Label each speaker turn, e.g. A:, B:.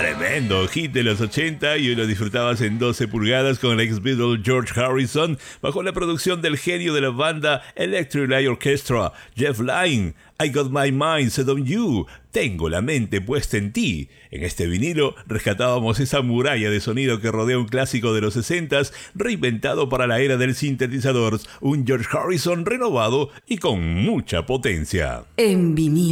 A: Tremendo hit de los 80 y hoy lo disfrutabas en 12 pulgadas con el ex Beatle George Harrison bajo la producción del genio de la banda Electric Light Orchestra, Jeff Lynne. I got my mind set on you. Tengo la mente puesta en ti. En este vinilo rescatábamos esa muralla de sonido que rodea un clásico de los 60s, reinventado para la era del sintetizador, un George Harrison renovado y con mucha potencia.
B: En vinilo.